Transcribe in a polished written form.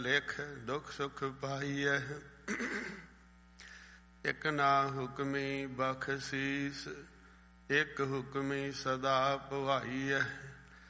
ਲਿਖ ਦੁੱਖ ਸੁਖ ਪਾਈਐ। ਇਕ ਨਾ ਹੁਕਮੀ ਬਖਸ਼ੀਸ, ਇਕ ਹੁਕਮੀ ਸਦਾ ਭਵਾਈਐ।